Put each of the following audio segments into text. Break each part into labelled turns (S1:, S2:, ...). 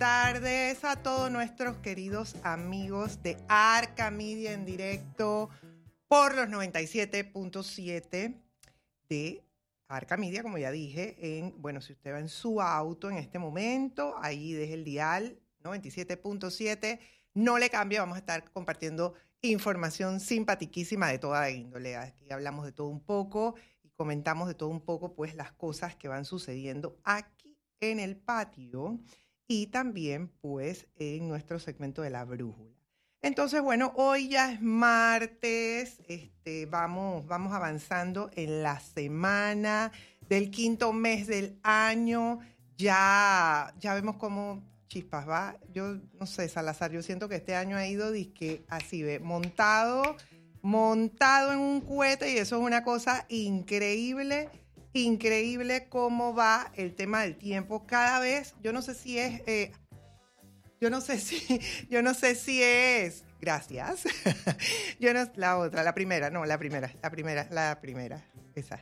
S1: tardes a todos nuestros queridos amigos de Arca Media en directo por los 97.7 de Arca Media, como ya dije. Si usted va en su auto en este momento, ahí deje el dial 97.7, no le cambie, vamos a estar compartiendo información simpatiquísima de toda índole. Aquí hablamos de todo un poco y comentamos de todo un poco, pues las cosas que van sucediendo aquí en el patio y también pues en nuestro segmento de la brújula. Entonces, bueno, hoy ya es martes, vamos avanzando en la semana del quinto mes del año, ya vemos cómo chispas va. Yo no sé, Salazar, yo siento que este año ha ido disque así, montado en un cohete, y eso es una cosa increíble cómo va el tema del tiempo. Cada vez, yo no sé si es, gracias. La primera, esa.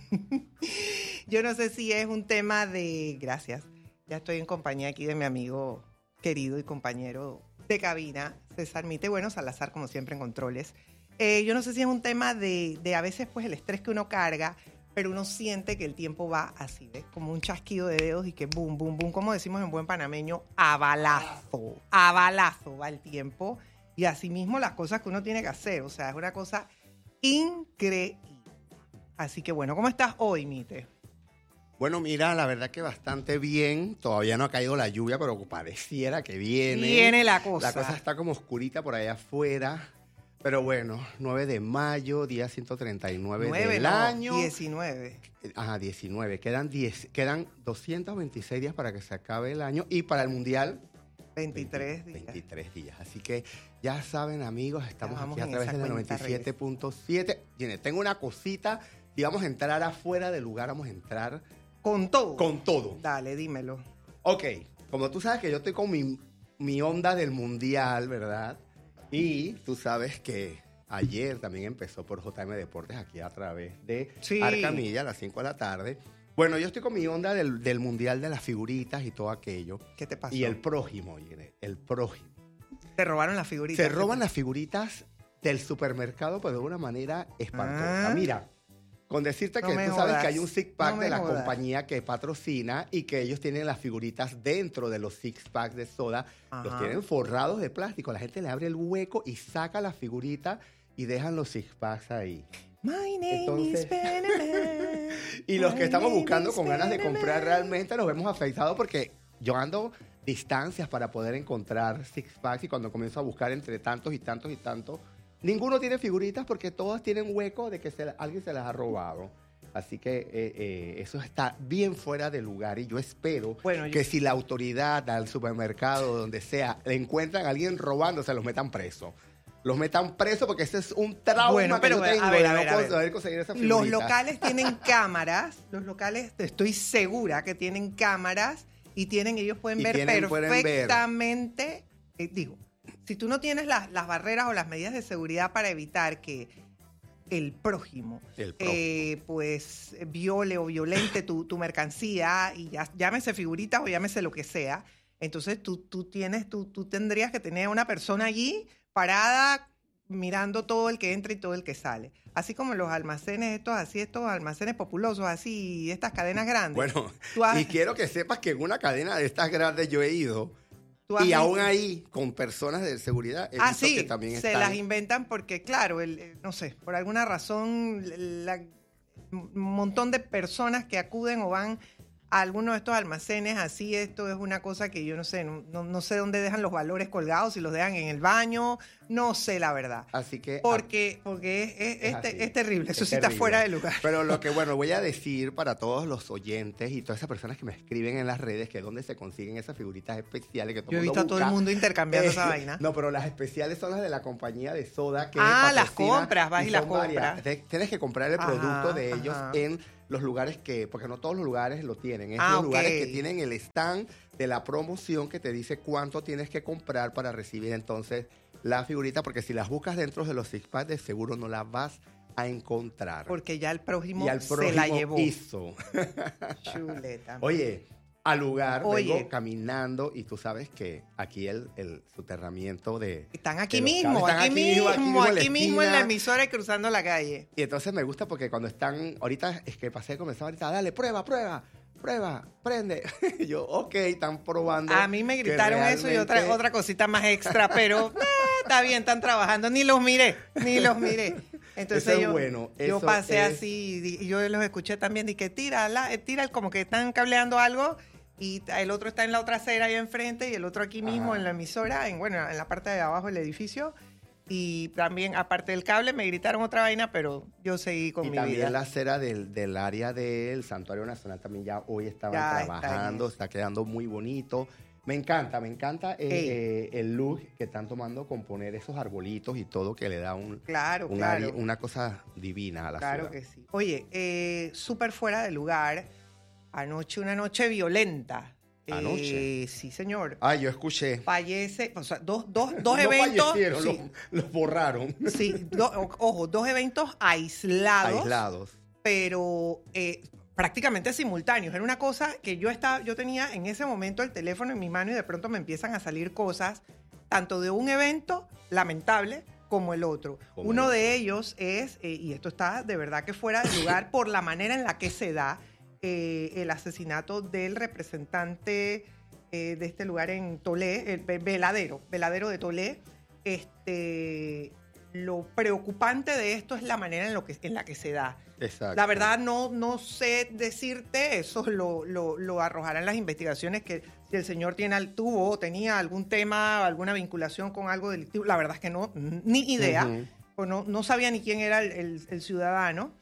S1: Yo no sé si es un tema de, gracias. Ya estoy en compañía aquí de mi amigo querido y compañero de cabina, César Mite. Bueno, Salazar, como siempre, en controles. Yo no sé si es un tema de a veces pues el estrés que uno carga, pero uno siente que el tiempo va así, ¿ves? Como un chasquido de dedos y que boom, boom, boom, como decimos en buen panameño, a balazo va el tiempo. Y así mismo las cosas que uno tiene que hacer. O sea, es una cosa increíble. Así que bueno, ¿cómo estás hoy, Mite?
S2: Bueno, mira, la verdad que bastante bien. Todavía no ha caído la lluvia, pero pareciera que viene.
S1: Viene la cosa.
S2: La cosa está como oscurita por allá afuera. Pero bueno, 9 de mayo, día 139 del año.
S1: 19.
S2: Ajá, 19. Quedan 226 días para que se acabe el año. Y para el Mundial,
S1: 23 días.
S2: 23 días. Así que ya saben, amigos, estamos aquí a
S1: en
S2: través
S1: esa
S2: de la
S1: cuenta
S2: 97.7. Tengo una cosita. Si vamos a entrar afuera del lugar, vamos a entrar...
S1: ¿Con todo?
S2: Con todo.
S1: Dale, dímelo.
S2: Ok, como tú sabes que yo estoy con mi onda del Mundial, ¿verdad? Y tú sabes que ayer también empezó por JM Deportes aquí a través de Arca Media a las 5 de la tarde. Bueno, yo estoy con mi onda del Mundial de las figuritas y todo aquello.
S1: ¿Qué te pasó?
S2: Y el prójimo, Irene, el prójimo.
S1: ¿Te robaron las figuritas?
S2: Se roban las figuritas del supermercado, pero de una manera espantosa. Mira, con decirte que tú sabes que hay un six-pack de la compañía que patrocina y que ellos tienen las figuritas dentro de los six-packs de soda. Ajá. Los tienen forrados de plástico. La gente le abre el hueco y saca la figurita y dejan los six-packs ahí.
S1: My name is Panamá.
S2: Y los que estamos buscando con ganas de comprar realmente nos vemos afectados porque yo ando distancias para poder encontrar six-packs y cuando comienzo a buscar entre tantos y tantos y tantos, ninguno tiene figuritas porque todas tienen hueco de que alguien se las ha robado. Así que eso está bien fuera de lugar y yo espero que si la autoridad al supermercado, donde sea, le encuentran a alguien robando, se los metan preso. Los metan presos porque ese es un trauma que yo tengo de no poder conseguir esa figurita.
S1: Los locales tienen cámaras, estoy segura que tienen cámaras y ellos pueden ver perfectamente, si tú no tienes las barreras o las medidas de seguridad para evitar que el prójimo. Pues viole o violente tu mercancía, y llámese figuritas o llámese lo que sea, entonces tú tendrías que tener una persona allí parada mirando todo el que entra y todo el que sale. Así como los almacenes estos almacenes populosos, así, estas cadenas grandes.
S2: Bueno, y quiero que sepas que en una cadena de estas grandes yo he ido. Y aún ahí, con personas de seguridad, he visto que también
S1: se las inventan porque, claro, no sé, por alguna razón, un montón de personas que acuden o van a alguno de estos almacenes, así, esto es una cosa que yo no sé, no sé dónde dejan los valores colgados, si los dejan en el baño, no sé la verdad.
S2: Así que...
S1: Porque es terrible, eso sí está fuera de lugar.
S2: Pero lo que, voy a decir para todos los oyentes y todas esas personas que me escriben en las redes, que es donde se consiguen esas figuritas especiales que todo
S1: yo he visto a todo el mundo intercambiando esa vaina.
S2: No, pero las especiales son las de la compañía de soda que
S1: las compras, vas y las compras.
S2: Tienes que comprar el producto de ellos en los lugares porque no todos los lugares lo tienen, los lugares que tienen el stand de la promoción que te dice cuánto tienes que comprar para recibir entonces la figurita, porque si las buscas dentro de los six-packs de seguro no las vas a encontrar.
S1: Porque ya el prójimo se la llevó.
S2: Hizo.
S1: Chuleta.
S2: Oye, al lugar,
S1: Oye.
S2: vengo caminando y tú sabes que aquí el soterramiento de...
S1: Están aquí
S2: de los
S1: mismo,
S2: cables, están
S1: aquí mismo en la
S2: esquina.
S1: emisora y cruzando la calle.
S2: Y entonces me gusta porque cuando están, ahorita es que pasé, comenzaba ahorita, dale, prueba, prende. Y yo, ok, están probando.
S1: A mí me gritaron
S2: que
S1: eso y
S2: realmente-
S1: otra cosita más extra, pero está bien, están trabajando, ni los miré. Entonces
S2: Eso es
S1: yo,
S2: bueno,
S1: yo
S2: eso
S1: pasé
S2: es-
S1: así y yo los escuché también, y que tira, como que están cableando algo y el otro está en la otra acera ahí enfrente y el otro aquí mismo
S2: Ajá.
S1: en la emisora, en la parte de abajo del edificio. Y también, aparte del cable, me gritaron otra vaina, pero yo seguí con
S2: Y
S1: mi
S2: también
S1: vida.
S2: la acera del área del Santuario Nacional también ya hoy estaban
S1: Ya está
S2: trabajando,
S1: en
S2: está quedando muy bonito. Me encanta el look que están tomando con poner esos arbolitos y todo que le da
S1: Claro.
S2: una cosa divina a la
S1: Claro
S2: ciudad.
S1: que sí. Oye, súper fuera de lugar. Anoche, una noche violenta.
S2: ¿Anoche?
S1: Sí, señor.
S2: Ah, yo escuché.
S1: Fallece, o sea, dos
S2: No
S1: eventos.
S2: fallecieron,
S1: Sí,
S2: los borraron.
S1: sí, ojo, dos eventos aislados,
S2: Aislados.
S1: pero prácticamente simultáneos. Era una cosa que yo tenía en ese momento el teléfono en mi mano y de pronto me empiezan a salir cosas, tanto de un evento lamentable como el otro.
S2: Como
S1: Uno
S2: el otro.
S1: de ellos es, y esto está de verdad que fuera de lugar por la manera en la que se da, el asesinato del representante de este lugar en Tolé, el veladero de Tolé. Lo preocupante de esto es la manera en la que se da.
S2: Exacto.
S1: La verdad no sé decirte, eso lo arrojarán las investigaciones, que si el señor tuvo o tenía algún tema, alguna vinculación con algo delictivo. La verdad es que no, ni idea,
S2: Ujú.
S1: o no sabía ni quién era el ciudadano.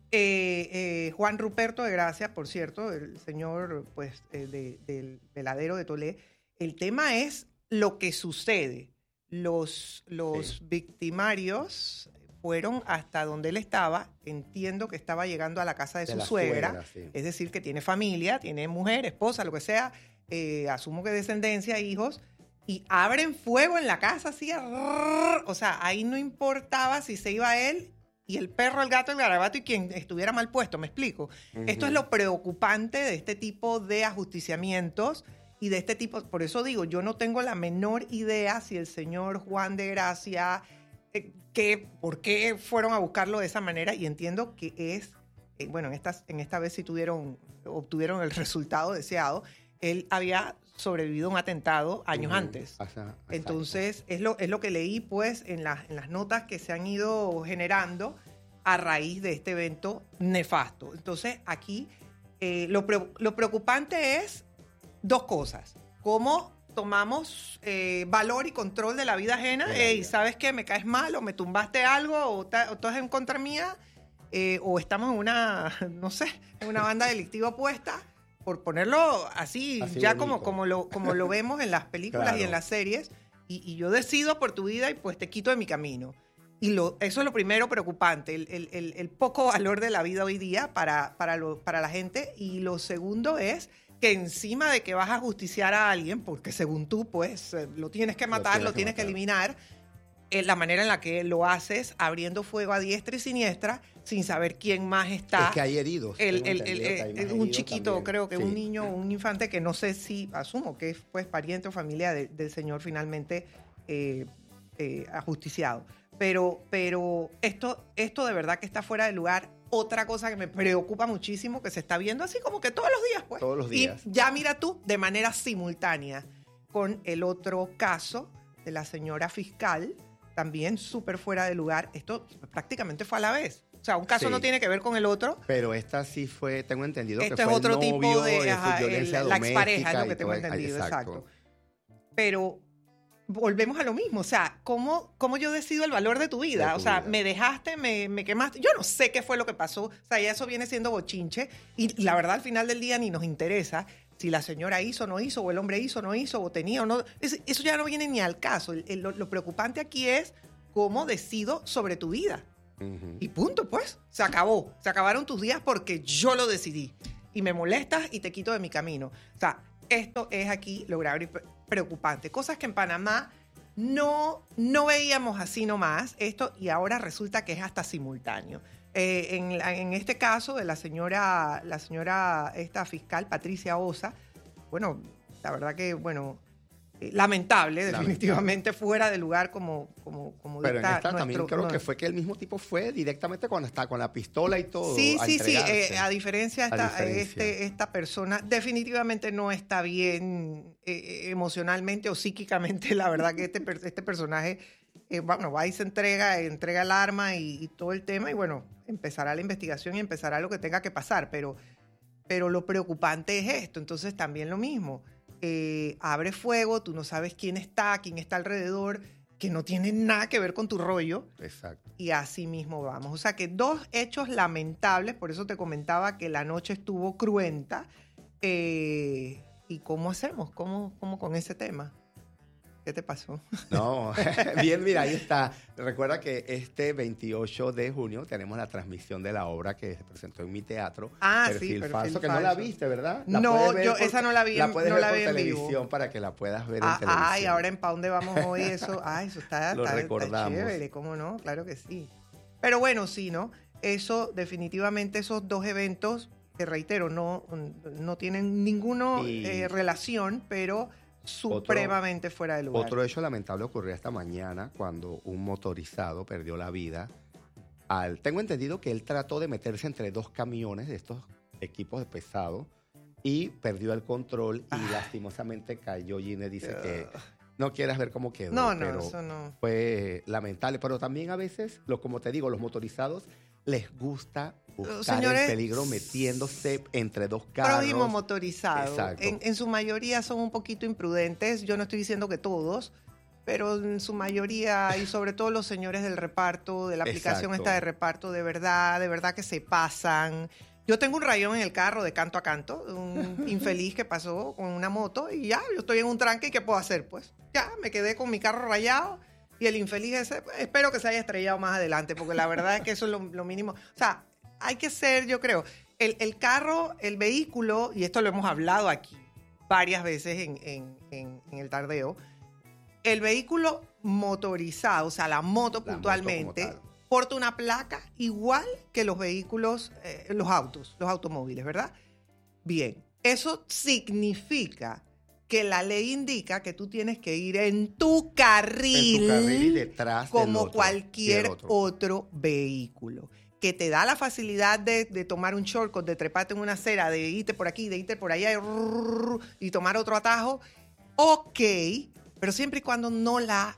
S1: Juan Ruperto de Gracia, por cierto, el señor pues del veladero de Tolé. El tema es lo que sucede. Los victimarios fueron hasta donde él estaba. Entiendo que estaba llegando a la casa de su
S2: la
S1: suegra,
S2: sí.
S1: es decir, que tiene familia, tiene mujer, esposa, lo que sea, asumo que descendencia, hijos, y abren fuego en la casa así, o sea, ahí no importaba si se iba él y el perro, el gato, el garabato y quien estuviera mal puesto, ¿me explico? Esto es lo preocupante de este tipo de ajusticiamientos y de este tipo, por eso digo, yo no tengo la menor idea si el señor Juan de Gracia, por qué fueron a buscarlo de esa manera, y entiendo que es, bueno, en esta vez sí obtuvieron el resultado deseado. Él había sobrevivido a un atentado años antes.
S2: Exacto.
S1: Entonces, es lo que leí pues en las notas que se han ido generando a raíz de este evento nefasto. Entonces, aquí lo preocupante es dos cosas. Cómo tomamos valor y control de la vida ajena. Hey, ¿sabes qué? Me caes mal o me tumbaste algo o estás en contra mía o estamos en en una banda delictiva opuesta. Por ponerlo así ya
S2: bonito.
S1: como lo vemos en las películas
S2: Claro.
S1: y en las series, y yo decido por tu vida y pues te quito de mi camino. Y eso es lo primero preocupante, el poco valor de la vida hoy día para la gente. Y lo segundo es que encima de que vas a justiciar a alguien, porque según tú pues lo tienes que matar, lo tienes que eliminar, la manera en la que lo haces, abriendo fuego a diestra y siniestra, sin saber quién más está.
S2: Es que hay heridos.
S1: Un chiquito,
S2: también.
S1: creo que
S2: Sí.
S1: un niño, un infante que no sé si, asumo que es pues pariente o familia del señor finalmente ajusticiado. Pero esto de verdad que está fuera de lugar. Otra cosa que me preocupa muchísimo, que se está viendo así como que todos los días, pues.
S2: Todos los días.
S1: Y ya mira tú, de manera simultánea, con el otro caso de la señora fiscal, también súper fuera de lugar. Esto prácticamente fue a la vez. O sea, un caso
S2: Sí.
S1: no tiene que ver con el otro.
S2: Pero esta sí fue, tengo entendido
S1: Esto
S2: que
S1: es
S2: fue
S1: otro
S2: el
S1: tipo
S2: novio
S1: de
S2: violencia
S1: la expareja, es lo
S2: doméstica
S1: que
S2: y
S1: tengo
S2: todo.
S1: entendido, exacto. Pero volvemos a lo mismo, o sea, ¿cómo yo decido el valor de tu vida?
S2: De tu
S1: O sea,
S2: vida.
S1: me dejaste, me quemaste, yo no sé qué fue lo que pasó, o sea, ya eso viene siendo bochinche, y la verdad al final del día ni nos interesa si la señora hizo o no hizo, o el hombre hizo o no hizo, o tenía o no, eso ya no viene ni al caso. Lo preocupante aquí es cómo decido sobre tu vida.
S2: Ujú.
S1: Y punto, pues. Se acabó. Se acabaron tus días porque yo lo decidí. Y me molestas y te quito de mi camino. O sea, esto es aquí lo grave y preocupante. Cosas que en Panamá no veíamos así nomás. Y ahora resulta que es hasta simultáneo. En este caso de la señora esta fiscal, Patricia Osa, bueno, la verdad que, bueno, lamentable, definitivamente fuera de lugar como
S2: Pero en
S1: dicta
S2: esta también
S1: nuestro-
S2: creo
S1: no-
S2: que fue que el mismo tipo fue directamente cuando está con la pistola y todo.
S1: Sí,
S2: a
S1: sí, sí.
S2: entregarse.
S1: A diferencia,
S2: A diferencia.
S1: esta persona definitivamente no está bien emocionalmente o psíquicamente. La verdad que este personaje, bueno, va y se entrega el arma y todo el tema y bueno, empezará la investigación y empezará lo que tenga que pasar. Pero lo preocupante es esto. Entonces también lo mismo. Abre fuego, tú no sabes quién está alrededor, que no tiene nada que ver con tu rollo.
S2: Exacto.
S1: Y así mismo vamos. O sea que 2 hechos lamentables, por eso te comentaba que la noche estuvo cruenta. ¿Y cómo hacemos? ¿Cómo con ese tema? ¿Qué te pasó?
S2: No, bien, mira, ahí está. Recuerda que este 28 de junio tenemos la transmisión de la obra que se presentó en mi teatro.
S1: Ah, sí,
S2: Perfil
S1: Perfil
S2: falso, que no la
S1: Falso.
S2: viste, ¿verdad?
S1: No, yo esa no la vi,
S2: La puedes
S1: no
S2: ver
S1: la
S2: por
S1: vi en vivo.
S2: televisión para que la puedas ver en televisión.
S1: Ay, ahora en Pa' dónde vamos hoy, eso. Ay, eso está
S2: Lo recordamos.
S1: chévere, ¿cómo no? Claro que sí. Pero bueno, sí, ¿no? Eso, definitivamente, esos 2 eventos, te reitero, no tienen ninguna
S2: Y-
S1: relación, pero supremamente fuera de lugar.
S2: Otro hecho lamentable ocurrió esta mañana cuando un motorizado perdió la vida. Tengo entendido que él trató de meterse entre 2 camiones de estos equipos de pesado y perdió el control y lastimosamente cayó. Gine dice que no quieras ver cómo quedó.
S1: No,
S2: pero
S1: eso no.
S2: fue lamentable. Pero también a veces, como te digo, los motorizados les gusta buscar
S1: Señores,
S2: el peligro metiéndose entre 2 carros.
S1: Prójimo motorizado.
S2: Exacto.
S1: En su mayoría son un poquito imprudentes. Yo no estoy diciendo que todos, pero en su mayoría, y sobre todo los señores del reparto, de la aplicación
S2: Exacto.
S1: esta de reparto, de verdad que se pasan. Yo tengo un rayón en el carro de canto a canto, un infeliz que pasó con una moto y ya, yo estoy en un tranque y ¿qué puedo hacer? Pues ya, me quedé con mi carro rayado y el infeliz ese, pues, espero que se haya estrellado más adelante, porque la verdad es que eso es lo mínimo. O sea, hay que ser, yo creo, el carro, el vehículo, y esto lo hemos hablado aquí varias veces en el tardeo, el vehículo motorizado, o sea, la moto
S2: La moto
S1: puntualmente,
S2: como tal.
S1: porta una placa igual que los vehículos, los automóviles, ¿verdad? Bien, eso significa que la ley indica que tú tienes que ir en tu carril,
S2: En tu carril y detrás del
S1: como
S2: otro,
S1: cualquier
S2: del otro.
S1: otro vehículo, que te da la facilidad de tomar un shortcut, de treparte en una acera, de irte por aquí, de irte por allá y tomar otro atajo. Ok, pero siempre y cuando no la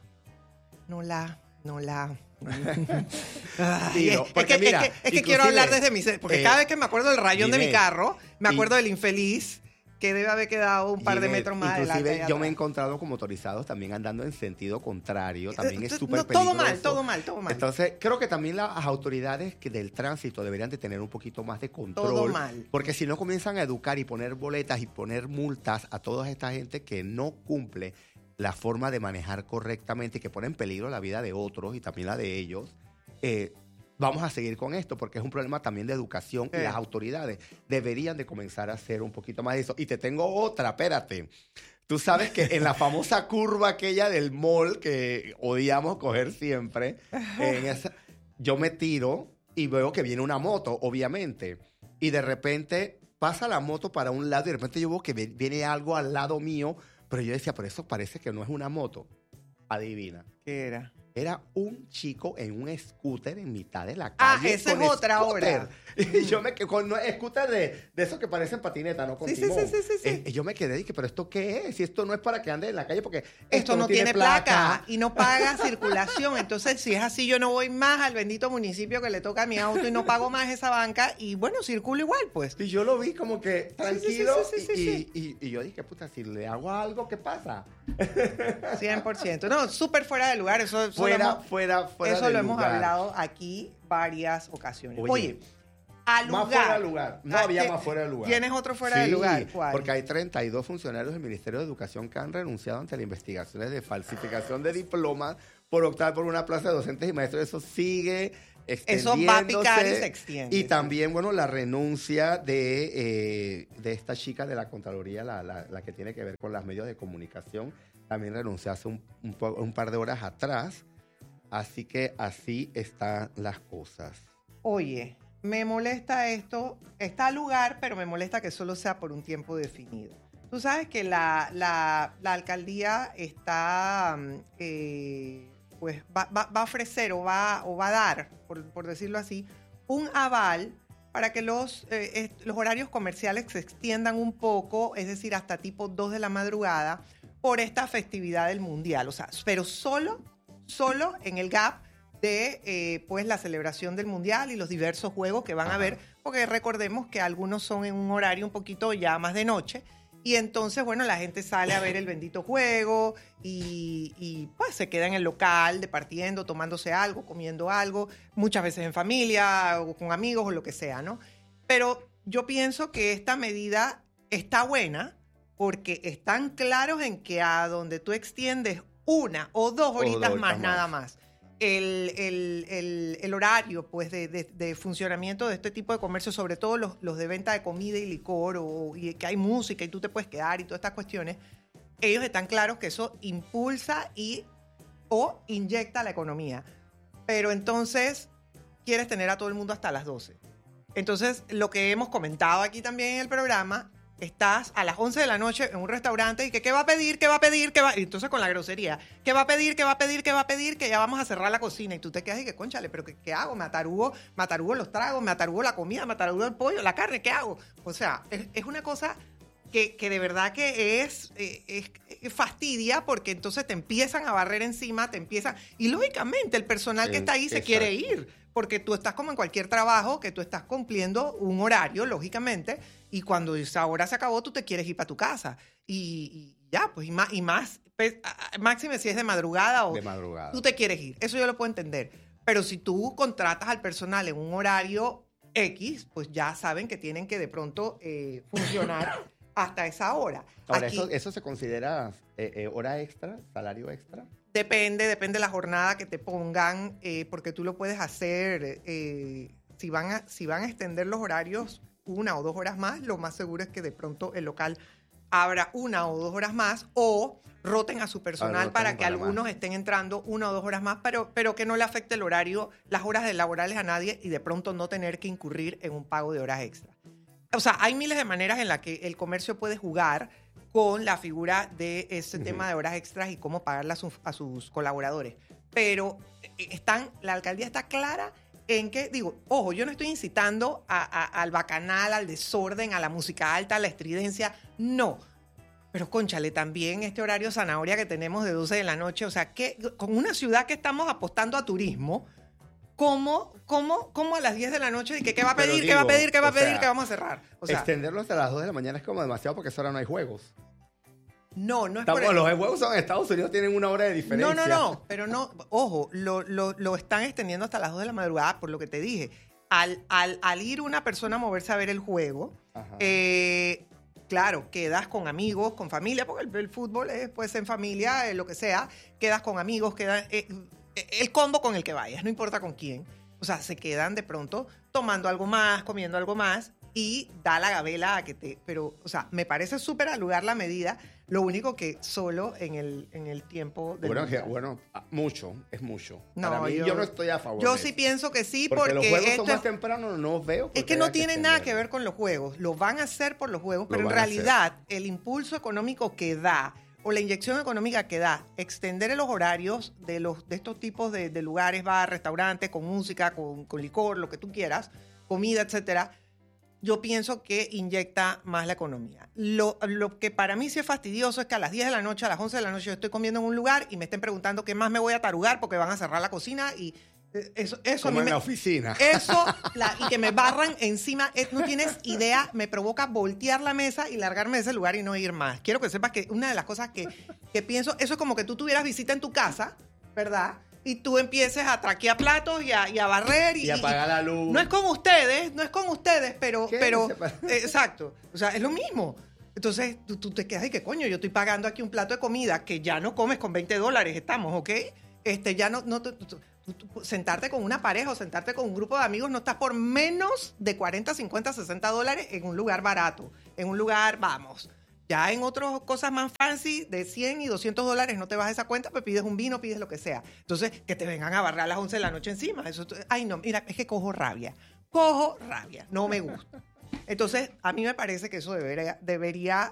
S1: Ay,
S2: Sí, no, porque mira,
S1: es que quiero
S2: inclusive,
S1: hablar desde mi porque cada vez que me acuerdo del rayón de mi
S2: Ginette,
S1: carro, me acuerdo del infeliz que debe haber quedado un par de
S2: Ginette,
S1: metros más
S2: inclusive
S1: adelante. allá
S2: yo me he
S1: atrás.
S2: encontrado con motorizados también andando en sentido contrario, también es
S1: No,
S2: súper
S1: todo
S2: peligroso.
S1: mal, todo mal, todo mal.
S2: Entonces, creo que también las autoridades del tránsito deberían de tener un poquito más de control.
S1: Todo mal.
S2: Porque si no comienzan a educar y poner boletas y poner multas a toda esta gente que no cumple la forma de manejar correctamente y que pone en peligro la vida de otros y también la de ellos, vamos a seguir con esto porque es un problema también de educación y las autoridades deberían de comenzar a hacer un poquito más de eso. Y te tengo otra, espérate. Tú sabes que en la famosa curva aquella del mall que odiamos coger siempre, yo me tiro y veo que viene una moto, obviamente. Y de repente pasa la moto para un lado y de repente yo veo que viene algo al lado mío, pero yo decía, pero eso parece que no es una moto. Adivina.
S1: ¿Qué era?
S2: Era un chico en un scooter en mitad de la
S1: Ah,
S2: calle.
S1: esa
S2: con
S1: es otra
S2: scooter.
S1: hora.
S2: Y yo me quedé con scooter de esos que parecen patineta, ¿no? Con
S1: Sí, sí,
S2: timón.
S1: sí, sí, sí.
S2: Y yo me quedé y dije, ¿pero esto qué es? Si esto no es para que ande en la calle, porque
S1: Esto no tiene placa y no paga circulación. Entonces, si es así, yo no voy más al bendito municipio que le toca a mi auto y no pago más esa banca y bueno, circulo igual, pues.
S2: Y yo lo vi como que tranquilo
S1: sí.
S2: y yo dije, puta, si le hago algo, ¿qué pasa?
S1: 100%. No, súper fuera de lugar. Eso
S2: Fuera
S1: eso
S2: del
S1: lo hemos
S2: lugar.
S1: hablado aquí varias ocasiones.
S2: Oye,
S1: Oye, al
S2: Más
S1: lugar.
S2: fuera de lugar. No había más fuera de lugar.
S1: ¿Tienes otro fuera de
S2: Sí,
S1: lugar? ¿Cuál?
S2: porque hay 32 funcionarios del Ministerio de Educación que han renunciado ante las investigaciones de falsificación de diplomas por optar por una plaza de docentes y maestros. Eso sigue extendiéndose.
S1: Eso va a picar y se extiende.
S2: Y también, bueno, la renuncia de esta chica de la Contraloría, la que tiene que ver con los medios de comunicación, también renunció hace un par de horas atrás. Así que así están las cosas.
S1: Oye, me molesta esto. Está al lugar, pero me molesta que solo sea por un tiempo definido. Tú sabes que la alcaldía está, pues va a ofrecer o va a dar, por decirlo así, un aval para que los horarios comerciales se extiendan un poco, es decir, hasta tipo 2 de la madrugada, por esta festividad del Mundial. O sea, pero solo en el gap de pues la celebración del Mundial y los diversos juegos que van a haber, porque recordemos que algunos son en un horario un poquito ya más de noche. Y entonces, bueno, la gente sale a ver el bendito juego y pues se queda en el local departiendo, tomándose algo, comiendo algo, muchas veces en familia o con amigos o lo que sea, ¿no? Pero yo pienso que esta medida está buena porque están claros en que a donde tú extiendes 1 o 2 horitas más, nada más, el horario pues de funcionamiento de este tipo de comercio, sobre todo los de venta de comida y licor y que hay música y tú te puedes quedar y todas estas cuestiones, ellos están claros que eso impulsa o inyecta la economía. Pero entonces quieres tener a todo el mundo hasta las 12. Entonces, lo que hemos comentado aquí también en el programa, estás a las 11 de la noche en un restaurante y que ¿qué va a pedir? ¿Qué va a pedir? Y entonces con la grosería, ¿qué va a pedir? ¿Qué va a pedir? ¿Qué va a pedir? Que ya vamos a cerrar la cocina. Y tú te quedas y que, cónchale, ¿pero qué hago? Me atarugo los tragos, me atarugo la comida, me atarugo el pollo, la carne, ¿qué hago? O sea, es una cosa que de verdad que es fastidia, porque entonces te empiezan a barrer encima, y lógicamente el personal que está ahí se quiere ir, porque tú estás como en cualquier trabajo, que tú estás cumpliendo un horario, lógicamente, y cuando esa hora se acabó, tú te quieres ir para tu casa. Y ya, pues, y más, pues, máxime si es de madrugada o...
S2: De madrugada.
S1: Tú te quieres ir, eso yo lo puedo entender. Pero si tú contratas al personal en un horario X, pues ya saben que tienen que de pronto funcionar hasta esa hora.
S2: Ahora, ¿eso se considera hora extra, salario extra?
S1: Depende de la jornada que te pongan, porque tú lo puedes hacer, si van a extender los horarios 1 o 2 horas más, lo más seguro es que de pronto el local abra 1 o 2 horas más o roten a su personal para que algunos estén entrando 1 o 2 horas más, pero que no le afecte el horario, las horas laborales a nadie y de pronto no tener que incurrir en un pago de horas extra. O sea, hay miles de maneras en las que el comercio puede jugar con la figura de ese tema de horas extras y cómo pagarle a sus colaboradores. Pero la alcaldía está clara en que, digo, ojo, yo no estoy incitando al bacanal, al desorden, a la música alta, a la estridencia, no. Pero, cónchale, también este horario zanahoria que tenemos de 12 de la noche, o sea, que con una ciudad que estamos apostando a turismo, ¿cómo a las 10 de la noche? ¿Qué va a pedir? ¿Qué va a pedir? ¿Qué va a pedir? ¿Qué vamos a cerrar? O sea,
S2: extenderlo hasta las 2 de la mañana es como demasiado porque a esa hora no hay juegos.
S1: No es
S2: por eso. Los juegos son en Estados Unidos, tienen 1 hora de diferencia.
S1: No, pero no, ojo, lo están extendiendo hasta las 2 de la madrugada, por lo que te dije. Al ir una persona a moverse a ver el juego, claro, quedas con amigos, con familia, porque el fútbol puede ser en familia, lo que sea, quedas con amigos, el combo con el que vayas, no importa con quién. O sea, se quedan de pronto tomando algo más, comiendo algo más y da la gabela a que Pero, o sea, me parece súper al lugar la medida, lo único que solo en el tiempo del mundial.
S2: Bueno, es mucho.
S1: No,
S2: para mí, yo no estoy a favor
S1: Yo
S2: de
S1: sí
S2: eso.
S1: pienso que sí,
S2: porque los juegos son
S1: esto
S2: más temprano, no veo.
S1: Es que no tiene nada que ver con los juegos. Lo van a hacer por los juegos, pero en realidad el impulso económico que da o la inyección económica que da extender los horarios de estos tipos de lugares, bar, restaurantes, con música, con licor, lo que tú quieras, comida, etcétera, yo pienso que inyecta más la economía. Lo que para mí sí es fastidioso es que a las 10 de la noche, a las 11 de la noche yo estoy comiendo en un lugar y me estén preguntando qué más me voy a tarugar porque van a cerrar la cocina y eso
S2: como en la oficina.
S1: Eso, y que me barran encima, no tienes idea, me provoca voltear la mesa y largarme de ese lugar y no ir más. Quiero que sepas que una de las cosas que pienso, eso es como que tú tuvieras visita en tu casa, ¿verdad? Y tú empieces a traquear platos y a barrer.
S2: Y apagar la luz.
S1: No es con ustedes, pero exacto. O sea, es lo mismo. Entonces, tú te quedas y que coño, yo estoy pagando aquí un plato de comida que ya no comes con $20, estamos, ¿ok? Ya no sentarte con una pareja o sentarte con un grupo de amigos no estás por menos de $40, $50, $60 en un lugar barato. En un lugar, vamos... Ya en otras cosas más fancy, de $100 y $200 no te vas a esa cuenta, pues pides un vino, pides lo que sea. Entonces, que te vengan a barrer a las 11 de la noche encima. Ay, no, mira, es que cojo rabia, no me gusta. Entonces, a mí me parece que eso debería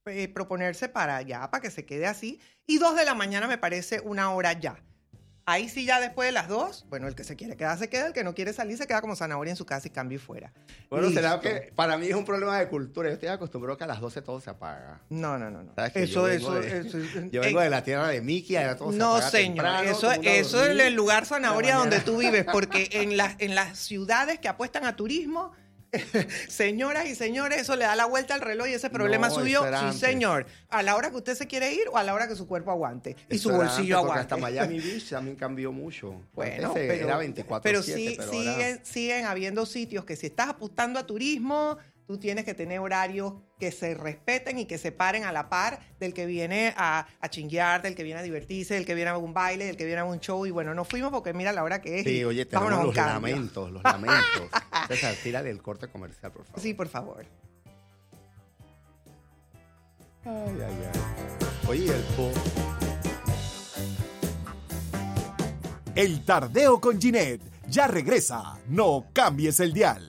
S1: proponerse para que se quede así. Y 2 de la mañana me parece una hora ya. Ahí sí ya después de las 2, bueno, el que se quiere quedar se queda, el que no quiere salir se queda como zanahoria en su casa y cambia y fuera.
S2: Bueno,
S1: Listo.
S2: será que para mí es un problema de cultura. Yo estoy acostumbrado que a las 12 todo se apaga.
S1: No.
S2: ¿Sabes que yo vengo de la tierra de Mickey, allá todo se
S1: no,
S2: apaga
S1: señor,
S2: temprano,
S1: eso
S2: todo el mundo a
S1: es
S2: dormir.
S1: el lugar zanahoria
S2: La
S1: donde
S2: mañana.
S1: tú vives, porque en las ciudades que apuestan a turismo, señoras y señores, eso le da la vuelta al reloj y ese problema
S2: No,
S1: subió.
S2: eso era
S1: Sí,
S2: antes.
S1: señor, a la hora que usted se quiere ir o a la hora que su cuerpo aguante y
S2: Eso
S1: su
S2: era
S1: bolsillo
S2: antes, porque
S1: aguante.
S2: hasta Miami Beach también cambió mucho.
S1: Bueno,
S2: Antes
S1: pero,
S2: era 24/7,
S1: pero
S2: ahora...
S1: siguen habiendo sitios que si estás apuntando a turismo, tú tienes que tener horarios que se respeten y que se paren a la par del que viene a chinguear, del que viene a divertirse, del que viene a un baile, del que viene a un show. Y bueno, nos fuimos porque mira la hora que es.
S2: Sí, oye, tenemos
S1: vámonos a un
S2: los
S1: cambio.
S2: lamentos. César, tírale el corte comercial, por favor.
S1: Sí, por favor.
S2: Ay. Oye, el po...
S3: El Tardeo con Ginette ya regresa. No cambies el dial.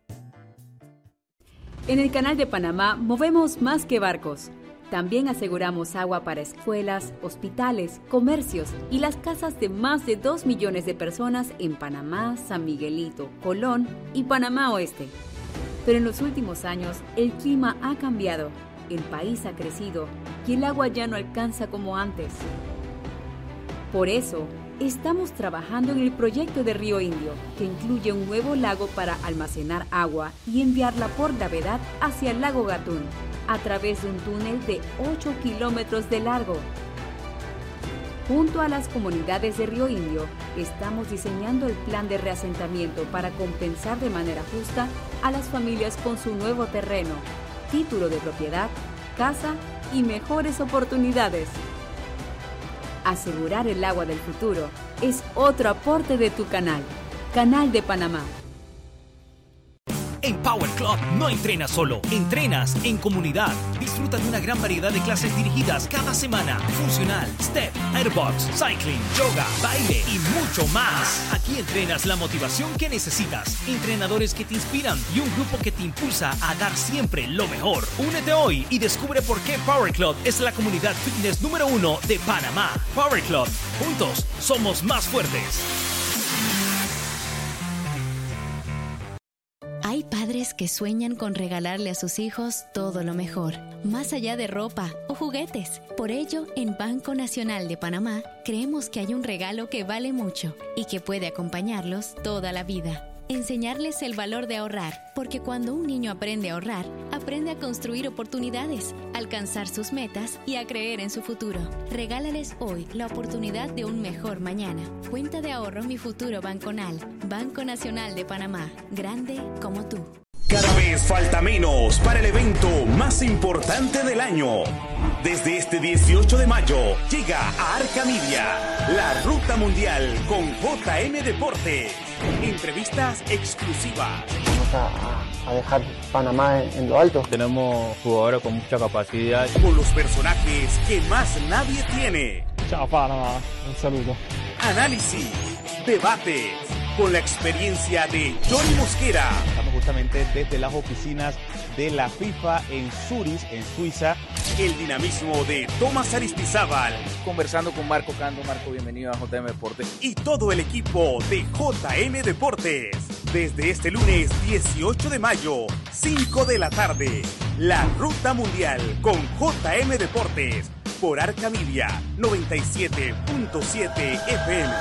S4: En el Canal de Panamá movemos más que barcos. También aseguramos agua para escuelas, hospitales, comercios y las casas de más de 2 millones de personas en Panamá, San Miguelito, Colón y Panamá Oeste. Pero en los últimos años el clima ha cambiado, el país ha crecido y el agua ya no alcanza como antes. Por eso, estamos trabajando en el proyecto de Río Indio, que incluye un nuevo lago para almacenar agua y enviarla por gravedad hacia el lago Gatún, a través de un túnel de 8 kilómetros de largo. Junto a las comunidades de Río Indio, estamos diseñando el plan de reasentamiento para compensar de manera justa a las familias con su nuevo terreno, título de propiedad, casa y mejores oportunidades. Asegurar el agua del futuro es otro aporte de tu canal, Canal de Panamá.
S5: En Power Club no entrenas solo, entrenas en comunidad. Disfruta de una gran variedad de clases dirigidas cada semana. Funcional, step, airbox, cycling, yoga, baile y mucho más. Aquí entrenas la motivación que necesitas, entrenadores que te inspiran y un grupo que te impulsa a dar siempre lo mejor. Únete hoy y descubre por qué Power Club es la comunidad fitness número 1 de Panamá. Power Club, juntos somos más fuertes.
S6: Hay padres que sueñan con regalarle a sus hijos todo lo mejor, más allá de ropa o juguetes. Por ello, en Banco Nacional de Panamá, creemos que hay un regalo que vale mucho y que puede acompañarlos toda la vida. Enseñarles el valor de ahorrar, porque cuando un niño aprende a ahorrar, aprende a construir oportunidades, a alcanzar sus metas y a creer en su futuro. Regálales hoy la oportunidad de un mejor mañana. Cuenta de ahorro Mi Futuro Banconal, Banco Nacional de Panamá, grande como tú.
S7: Cada vez falta menos para el evento más importante del año. Desde este 18 de mayo llega a Arca Media, la Ruta Mundial con JM Deportes. Entrevistas exclusivas.
S8: Vamos a dejar Panamá en lo alto.
S9: Tenemos jugadores con mucha capacidad.
S7: Con los personajes que más nadie tiene.
S8: Chao Panamá, un saludo.
S7: Análisis, debates, con la experiencia de Johnny Mosquera.
S9: Estamos justamente desde las oficinas de la FIFA en Zurich, en Suiza.
S7: El dinamismo de Tomás Aristizábal.
S9: Conversando con Marco Cando. Marco, bienvenido a JM Deportes.
S7: Y todo el equipo de JM Deportes. Desde este lunes 18 de mayo, 5 de la tarde. La Ruta Mundial con JM Deportes. Por Arca Media 97.7 FM.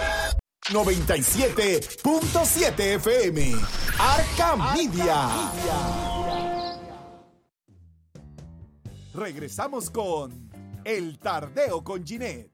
S3: 97.7 FM. Arca Media. Regresamos con El Tardeo con Ginette.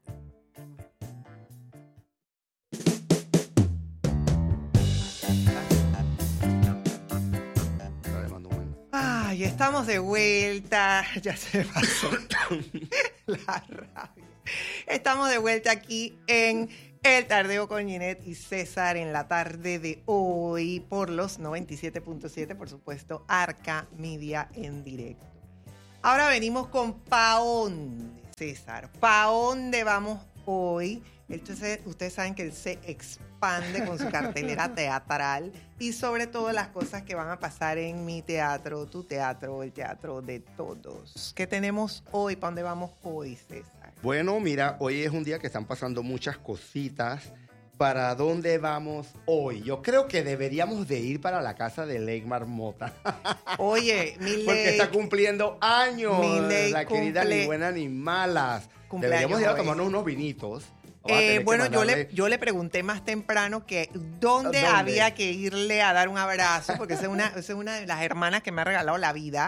S1: Ay, estamos de vuelta. Ya se me pasó la rabia. Estamos de vuelta aquí en El Tardeo con Ginette y César en la tarde de hoy por los 97.7, por supuesto, Arca Media en directo. Ahora venimos con ¿pa' dónde, César? ¿Pa' dónde vamos hoy. Entonces, ustedes saben que él se expande con su cartelera teatral y sobre todo las cosas que van a pasar en mi teatro, tu teatro, el teatro de todos. ¿Qué tenemos hoy? ¿Para dónde vamos hoy, César?
S2: Bueno, mira, hoy es un día que están pasando muchas cositas. ¿Para dónde vamos hoy? Yo creo que deberíamos de ir para la casa de Lake Marmota.
S1: Oye, mi Lake.
S2: Porque está cumpliendo años.
S1: Mi Lake
S2: la querida
S1: cumple-
S2: Ni Buena Ni Malas.
S1: Cumpleaños
S2: Deberíamos ir a
S1: hoy.
S2: tomarnos unos vinitos. Vamos a tener que
S1: Bueno,
S2: mandarle-
S1: yo le pregunté más temprano que dónde había que irle a dar un abrazo, porque esa es una de las hermanas que me ha regalado la vida.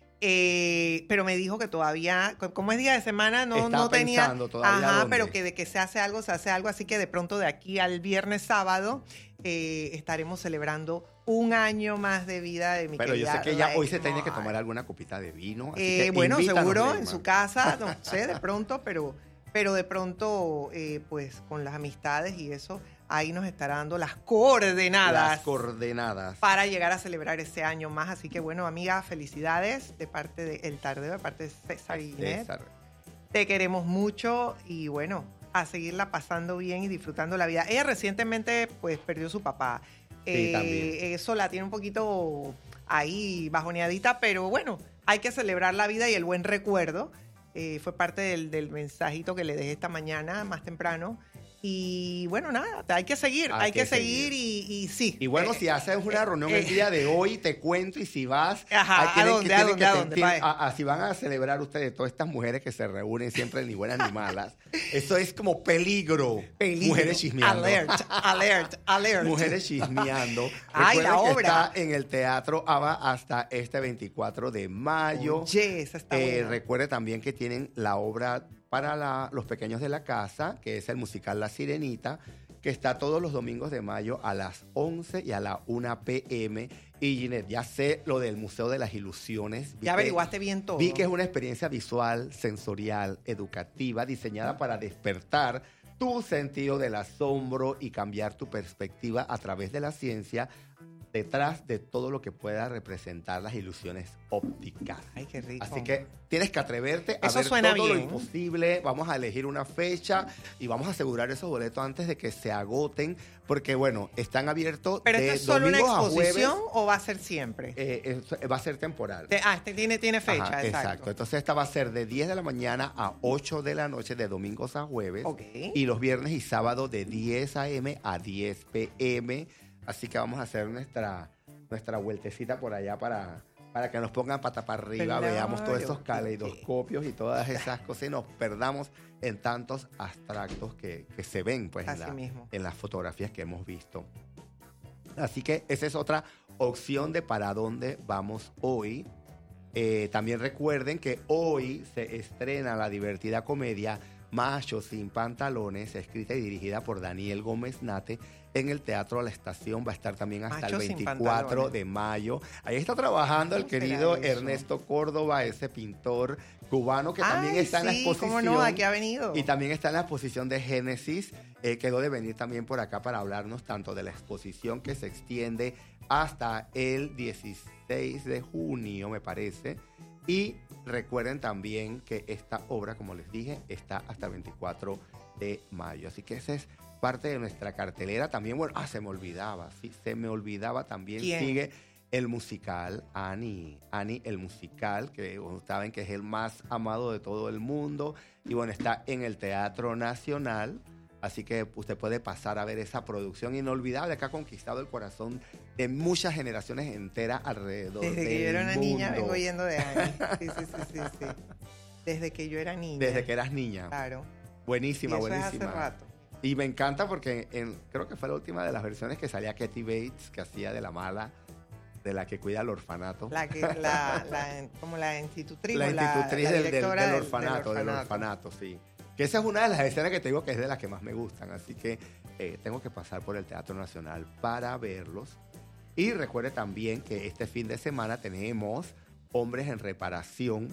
S1: Pero me dijo que todavía, como es día de semana,
S2: Está
S1: no tenía.
S2: pensando todavía
S1: Ajá,
S2: dónde.
S1: pero que de que se hace algo, así que de pronto de aquí al viernes sábado estaremos celebrando un año más de vida de mi
S2: Pero yo
S1: querida
S2: sé que ella hoy se
S1: Lake
S2: tiene que
S1: Moore.
S2: tomar alguna copita de vino. Así que
S1: Bueno,
S2: invítanos,
S1: seguro
S2: Lake
S1: en
S2: Mar.
S1: su casa, no sé, de pronto, pero de pronto, pues con las amistades y eso, ahí nos estará dando las coordenadas
S2: Las coordenadas.
S1: para llegar a celebrar ese año más. Así que bueno, amiga, felicidades de parte de El Tardeo, de parte de César y Ginette.
S2: César.
S1: Te queremos mucho y bueno, a seguirla pasando bien y disfrutando la vida. Ella recientemente pues perdió su papá.
S2: Sí, también.
S1: Eso la tiene un poquito ahí bajoneadita, pero bueno, hay que celebrar la vida y el buen recuerdo. Fue parte del mensajito que le dejé esta mañana, más temprano. Y bueno, nada, hay que seguir, hay que seguir y sí.
S2: Y bueno, si haces una reunión el día de hoy, te cuento, y si vas,
S1: Ajá,
S2: ahí tienen
S1: ¿a dónde, a dónde?
S2: si van a celebrar ustedes todas estas mujeres que se reúnen siempre ni buenas ni malas, eso es como peligro. Mujeres chismeando.
S1: Alert.
S2: Mujeres chismeando.
S1: Ay, la
S2: Recuerden que
S1: obra.
S2: está en el Teatro ABA hasta este 24 de mayo.
S1: Oye, esa está buena.
S2: Recuerde también que tienen la obra para los pequeños de la casa, que es el musical La Sirenita, que está todos los domingos de mayo a las 11 y a la 1 p.m. Y Ginette, ya sé lo del Museo de las Ilusiones.
S1: Ya averiguaste bien todo.
S2: Vi que es una experiencia visual, sensorial, educativa, diseñada para despertar tu sentido del asombro y cambiar tu perspectiva a través de la ciencia, detrás de todo lo que pueda representar las ilusiones ópticas.
S1: Ay, qué rico.
S2: Así que tienes que atreverte a
S1: Eso
S2: ver
S1: suena
S2: todo lo
S1: bien.
S2: imposible. Vamos a elegir una fecha y vamos a asegurar esos boletos antes de que se agoten, porque bueno, están abiertos
S1: ¿Pero
S2: de
S1: esto es solo una
S2: domingos a jueves.
S1: exposición o va a ser siempre?
S2: Va a ser temporal.
S1: Tiene fecha,
S2: Ajá,
S1: exacto.
S2: Entonces esta va a ser de 10 de la mañana a 8 de la noche, de domingos a jueves.
S1: Ok.
S2: Y los viernes y sábados de 10 a.m. a 10 p.m. Así que vamos a hacer nuestra vueltecita por allá para que nos pongan pata para arriba,
S1: Claro.
S2: veamos todos esos caleidoscopios y todas esas cosas y nos perdamos en tantos abstractos que se ven pues
S1: Así mismo.
S2: en las fotografías que hemos visto. Así que esa es otra opción de para dónde vamos hoy. También recuerden que hoy se estrena la divertida comedia Macho sin Pantalones, escrita y dirigida por Daniel Gómez Nate, en el Teatro La Estación. Va a estar también hasta
S1: Macho
S2: el
S1: sin
S2: 24
S1: pantalones.
S2: de mayo. Ahí está trabajando el
S1: ¿Cómo será
S2: querido
S1: eso?
S2: Ernesto Córdoba, ese pintor cubano que también
S1: Ay,
S2: está en la
S1: sí,
S2: exposición.
S1: cómo no, aquí ha venido.
S2: Y también está en la exposición de Génesis. Quedó de venir también por acá para hablarnos tanto de la exposición que se extiende hasta el 16 de junio, me parece. Y recuerden también que esta obra, como les dije, está hasta el 24 de mayo. Así que esa es parte de nuestra cartelera. También, bueno, se me olvidaba, sí, se me olvidaba también.
S1: ¿Quién?
S2: Sigue el musical, Annie el musical, que saben que es el más amado de todo el mundo. Y bueno, está en el Teatro Nacional. Así que usted puede pasar a ver esa producción inolvidable que ha conquistado el corazón de muchas generaciones enteras alrededor del mundo.
S1: Desde que yo era una niña vengo yendo de Annie. Sí. Desde que yo era niña.
S2: Desde que eras niña.
S1: Claro.
S2: Buenísima,
S1: Y eso
S2: buenísima.
S1: es hace rato.
S2: Y me encanta porque creo que fue la última de las versiones que salía Katy Bates, que hacía de la mala, de la que cuida el orfanato.
S1: Como la institutriz.
S2: La institutriz
S1: la
S2: del
S1: directora
S2: orfanato, sí. Que esa es una de las escenas que te digo que es de las que más me gustan. Así que tengo que pasar por el Teatro Nacional para verlos. Y recuerde también que este fin de semana tenemos Hombres en Reparación,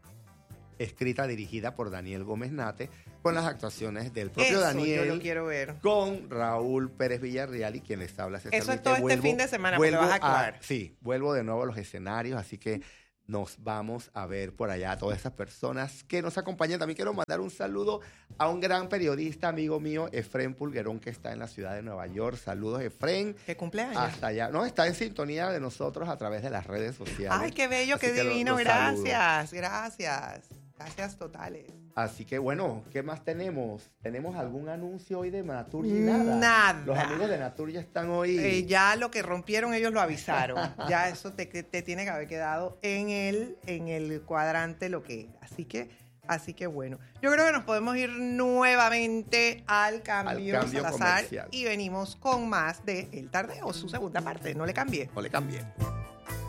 S2: escrita, dirigida por Daniel Gómez Nate, con las actuaciones del propio
S1: Eso,
S2: Daniel.
S1: yo lo quiero ver.
S2: Con Raúl Pérez Villarreal y quien les habla.
S1: Eso es todo este fin de semana, porque vas a actuar.
S2: Sí, vuelvo de nuevo a los escenarios, así que nos vamos a ver por allá, a todas esas personas que nos acompañan. También quiero mandar un saludo a un gran periodista, amigo mío, Efrén Pulguerón, que está en la ciudad de Nueva York. Saludos, Efrén.
S1: ¿Qué cumpleaños?
S2: Hasta allá. No, está en sintonía de nosotros a través de las redes sociales.
S1: Ay, qué bello,
S2: Así
S1: qué
S2: que
S1: divino.
S2: lo saludo.
S1: Gracias totales.
S2: Así que bueno, ¿qué más tenemos? ¿Tenemos algún anuncio hoy de Naturgy?
S1: Nada.
S2: Los amigos de Naturgy están hoy.
S1: Ya lo que rompieron ellos lo avisaron. Ya eso te tiene que haber quedado en el cuadrante lo que era. Así que bueno. Yo creo que nos podemos ir nuevamente al cambio Salazar
S2: comercial.
S1: y venimos con más de El Tardeo, su segunda parte. No le cambie.
S2: No le cambié.